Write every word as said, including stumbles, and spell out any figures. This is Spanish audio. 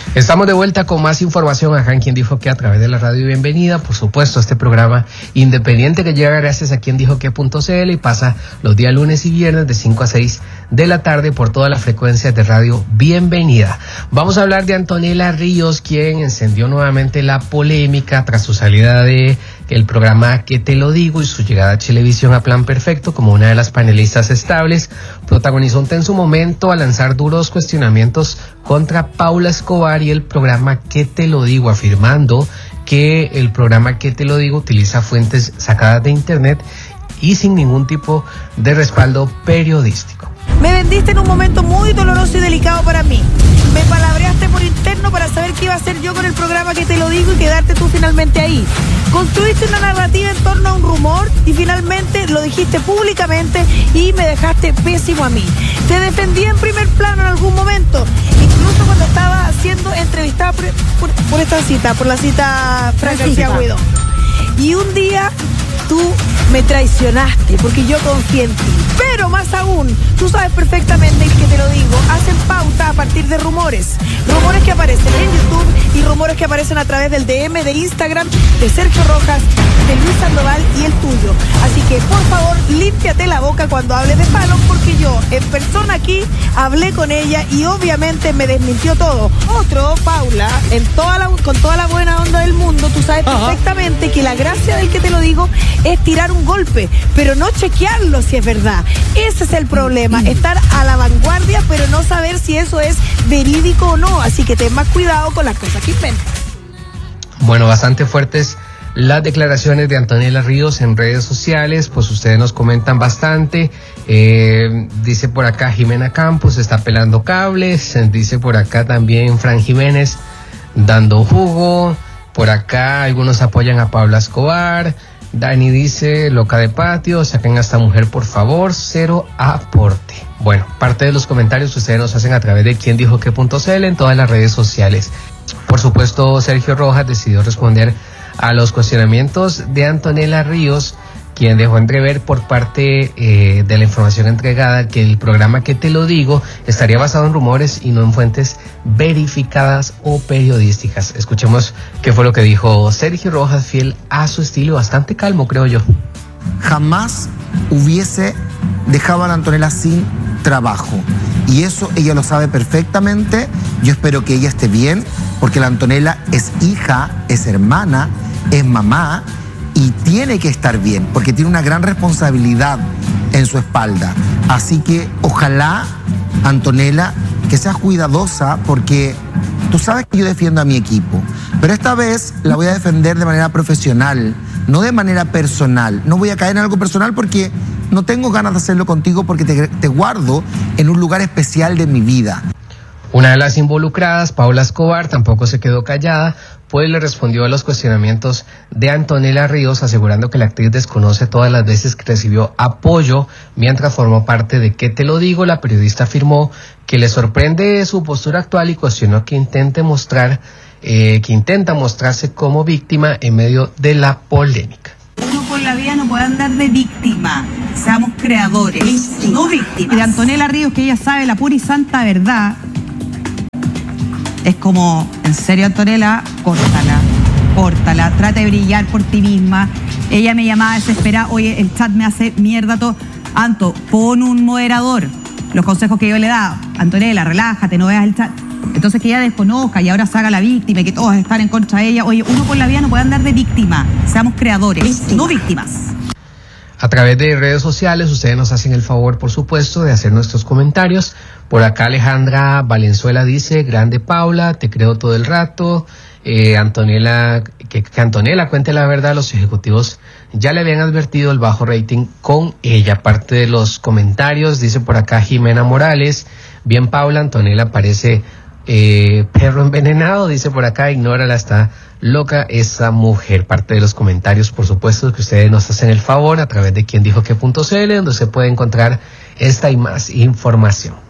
Estamos de vuelta con más información acá en Quien Dijo Que a través de la radio. Bienvenida, por supuesto, a este programa independiente que llega gracias a quien dijo que punto c l y pasa los días lunes y viernes de cinco a seis de la tarde por todas las frecuencias de radio. Bienvenida. Vamos a hablar de Antonella Ríos, quien encendió nuevamente la polémica tras su salida de el programa Que Te Lo Digo y su llegada a Chilevisión a Plan Perfecto como una de las panelistas estables. Protagonizó un tenso momento al lanzar duros cuestionamientos contra Paula Escobar y el programa Que Te Lo Digo, afirmando que el programa Que Te Lo Digo utiliza fuentes sacadas de internet y sin ningún tipo de respaldo periodístico. Me vendiste en un momento muy doloroso y delicado para mí. Me palabreaste por interno para saber qué iba a hacer yo con el programa Que Te Lo Digo y quedarte tú finalmente ahí. Construiste una narrativa en torno a un rumor y finalmente lo dijiste públicamente y me dejaste pésimo a mí. Te defendí en primer plano en algún momento, incluso cuando estaba siendo entrevistada por, por, por esta cita, por la cita Fran García Guidó. Y un día tú me traicionaste porque yo confié en ti. Pero más aún, tú sabes perfectamente que Te Lo Digo, hacen pauta a partir de rumores. Rumores que aparecen en YouTube y rumores que aparecen a través del D M de Instagram de Sergio Rojas, de Luis Sandoval y el tuyo. Así que, por favor, límpiate la boca cuando hables de Fallon, porque yo, en persona aquí, hablé con ella y obviamente me desmintió todo. Otro, Paula, en toda la, con toda la buena onda del mundo, tú sabes perfectamente Ajá. que la gracia del Que Te Lo Digo es tirar un golpe, pero no chequearlo si es verdad. Ese es el problema, estar a la vanguardia, pero no saber si eso es verídico o no. Así que ten más cuidado con las cosas que inventas. Bueno, bastante fuertes las declaraciones de Antonella Ríos en redes sociales, pues ustedes nos comentan bastante. Eh, dice por acá Jimena Campos, está pelando cables. Dice por acá también Fran Jiménez, dando jugo. Por acá algunos apoyan a Paula Escobar. Dani dice, loca de patio, saquen a esta mujer por favor, cero aporte. Bueno, parte de los comentarios que ustedes nos hacen a través de quien dijo que punto c l en todas las redes sociales. Por supuesto, Sergio Rojas decidió responder a los cuestionamientos de Antonella Ríos, quien dejó entrever por parte eh, de la información entregada que el programa Que Te Lo Digo estaría basado en rumores y no en fuentes verificadas o periodísticas. Escuchemos qué fue lo que dijo Sergio Rojas, fiel a su estilo, bastante calmo, creo yo. Jamás hubiese dejado a la Antonella sin trabajo. Y eso ella lo sabe perfectamente. Yo espero que ella esté bien, porque la Antonella es hija, es hermana, es mamá, y tiene que estar bien, porque tiene una gran responsabilidad en su espalda. Así que ojalá, Antonella, que seas cuidadosa, porque tú sabes que yo defiendo a mi equipo, pero esta vez la voy a defender de manera profesional, no de manera personal. No voy a caer en algo personal porque no tengo ganas de hacerlo contigo, porque te, te guardo en un lugar especial de mi vida. Una de las involucradas, Paula Escobar, tampoco se quedó callada, pues le respondió a los cuestionamientos de Antonella Ríos, asegurando que la actriz desconoce todas las veces que recibió apoyo mientras formó parte de Que Te Lo Digo. La periodista afirmó que le sorprende su postura actual y cuestionó que intente mostrar, eh, que intenta mostrarse como víctima en medio de la polémica. Uno por la vida no puede andar de víctima, seamos creadores, víctimas. No víctimas. Y de Antonella Ríos, que ella sabe la pura y santa verdad. Es como, en serio, Antonella, córtala, córtala, trata de brillar por ti misma. Ella me llamaba desesperada, oye, el chat me hace mierda todo. Anto, pon un moderador. Los consejos que yo le daba, Antonella, relájate, no veas el chat. Entonces que ella desconozca y ahora se haga la víctima y que todos están en contra de ella. Oye, uno por la vida no puede andar de víctima, seamos creadores, víctimas. No víctimas. A través de redes sociales, ustedes nos hacen el favor, por supuesto, de hacer nuestros comentarios. Por acá Alejandra Valenzuela dice, grande Paula, te creo todo el rato. Eh, Antonella, que, que Antonella cuente la verdad, los ejecutivos ya le habían advertido el bajo rating con ella. Parte de los comentarios, dice por acá Jimena Morales, bien Paula, Antonella parece eh, perro envenenado, dice por acá, ignórala, está loca esa mujer. Parte de los comentarios, por supuesto, que ustedes nos hacen el favor a través de quien dijo que punto c l, donde se puede encontrar esta y más información.